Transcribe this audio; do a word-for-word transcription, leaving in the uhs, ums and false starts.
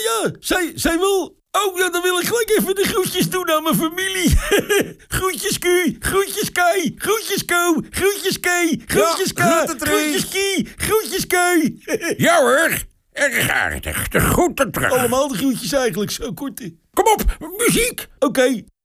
ja, zij, zij wil... Oh, ja, dan wil ik gelijk even de groetjes doen aan mijn familie. Groetjes Q, groetjes K, groetjes Ko, groetjes K, groetjes K, Ja, groeten terug. groetjes Kie, groetjes K. Ja hoor, erg aardig. De groeten terug. Allemaal de groetjes eigenlijk, zo kort. Kom op, muziek. Oké.